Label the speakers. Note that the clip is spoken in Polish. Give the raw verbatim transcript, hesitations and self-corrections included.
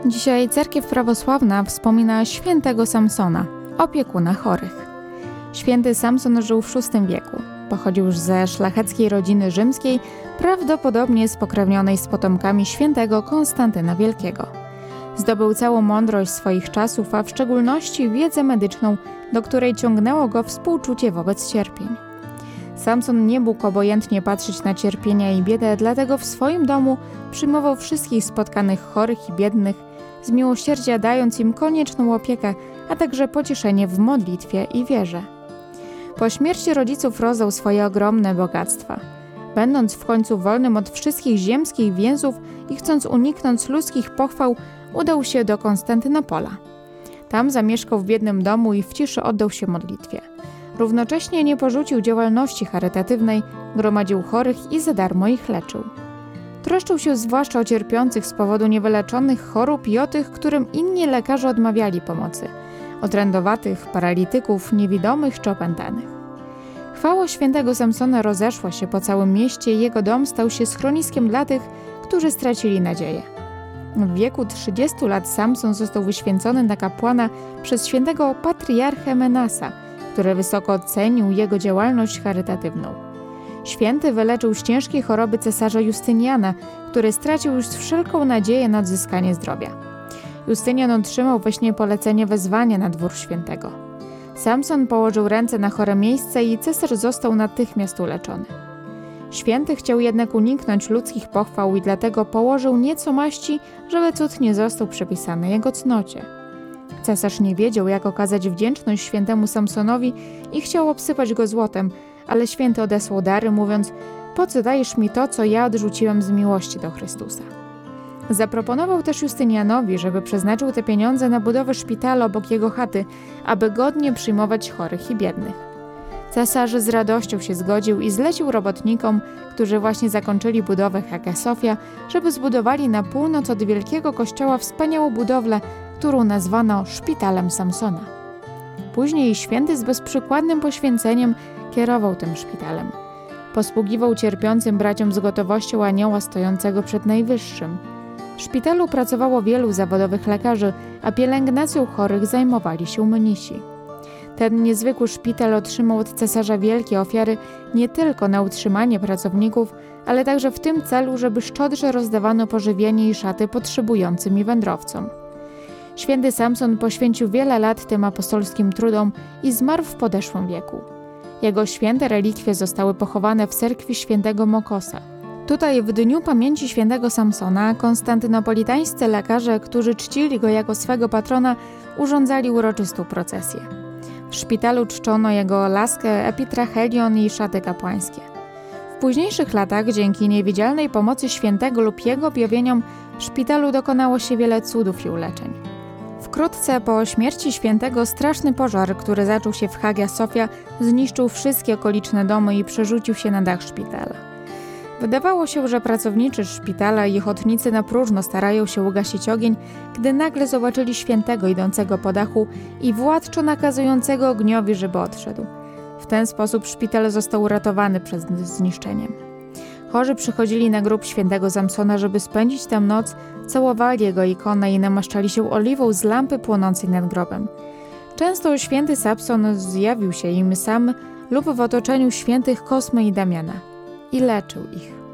Speaker 1: Dzisiaj cerkiew prawosławna wspomina świętego Samsona, opiekuna chorych. Święty Samson żył w szóstym wieku. Pochodził ze szlacheckiej rodziny rzymskiej, prawdopodobnie spokrewnionej z potomkami świętego Konstantyna Wielkiego. Zdobył całą mądrość swoich czasów, a w szczególności wiedzę medyczną, do której ciągnęło go współczucie wobec cierpień. Samson nie mógł obojętnie patrzeć na cierpienia i biedę, dlatego w swoim domu przyjmował wszystkich spotkanych chorych i biednych, z miłosierdzia dając im konieczną opiekę, a także pocieszenie w modlitwie i wierze. Po śmierci rodziców rozdał swoje ogromne bogactwa. Będąc w końcu wolnym od wszystkich ziemskich więzów i chcąc uniknąć ludzkich pochwał, udał się do Konstantynopola. Tam zamieszkał w biednym domu i w ciszy oddał się modlitwie. Równocześnie nie porzucił działalności charytatywnej, gromadził chorych i za darmo ich leczył. Troszczył się zwłaszcza o cierpiących z powodu niewyleczonych chorób i o tych, którym inni lekarze odmawiali pomocy, o trędowatych, paralityków, niewidomych czy opętanych. Chwała świętego Samsona rozeszła się po całym mieście i jego dom stał się schroniskiem dla tych, którzy stracili nadzieję. W wieku trzydziestu lat Samson został wyświęcony na kapłana przez świętego patriarchę Menasa, który wysoko ocenił jego działalność charytatywną. Święty wyleczył z ciężkiej choroby cesarza Justyniana, który stracił już wszelką nadzieję na odzyskanie zdrowia. Justynian otrzymał we śnie polecenie wezwania na dwór świętego. Samson położył ręce na chore miejsce i cesarz został natychmiast uleczony. Święty chciał jednak uniknąć ludzkich pochwał i dlatego położył nieco maści, żeby cud nie został przypisany jego cnocie. Cesarz nie wiedział, jak okazać wdzięczność świętemu Samsonowi i chciał obsypać go złotem, ale święty odesłał dary, mówiąc: po co dajesz mi to, co ja odrzuciłem z miłości do Chrystusa? Zaproponował też Justynianowi, żeby przeznaczył te pieniądze na budowę szpitala obok jego chaty, aby godnie przyjmować chorych i biednych. Cesarz z radością się zgodził i zlecił robotnikom, którzy właśnie zakończyli budowę Hagia Sofia, żeby zbudowali na północ od wielkiego kościoła wspaniałą budowlę, którą nazwano Szpitalem Samsona. Później święty z bezprzykładnym poświęceniem kierował tym szpitalem. Posługiwał cierpiącym braciom z gotowością anioła stojącego przed Najwyższym. W szpitalu pracowało wielu zawodowych lekarzy, a pielęgnacją chorych zajmowali się mnisi. Ten niezwykły szpital otrzymał od cesarza wielkie ofiary nie tylko na utrzymanie pracowników, ale także w tym celu, żeby szczodrze rozdawano pożywienie i szaty potrzebującym i wędrowcom. Święty Samson poświęcił wiele lat tym apostolskim trudom i zmarł w podeszłym wieku. Jego święte relikwie zostały pochowane w cerkwi świętego Mokosa. Tutaj w dniu pamięci świętego Samsona konstantynopolitańscy lekarze, którzy czcili go jako swego patrona, urządzali uroczystą procesję. W szpitalu czczono jego laskę, epitrachelion i szaty kapłańskie. W późniejszych latach, dzięki niewidzialnej pomocy świętego lub jego objawieniom, w szpitalu dokonało się wiele cudów i uleczeń. Wkrótce po śmierci świętego straszny pożar, który zaczął się w Hagia Sofia, zniszczył wszystkie okoliczne domy i przerzucił się na dach szpitala. Wydawało się, że pracownicy szpitala i ochotnicy na próżno starają się ugasić ogień, gdy nagle zobaczyli świętego idącego po dachu i władczo nakazującego ogniowi, żeby odszedł. W ten sposób szpital został uratowany przed zniszczeniem. Chorzy przychodzili na grób świętego Samsona, żeby spędzić tam noc, całowali jego ikonę i namaszczali się oliwą z lampy płonącej nad grobem. Często święty Samson zjawił się im sam lub w otoczeniu świętych Kosmy i Damiana i leczył ich.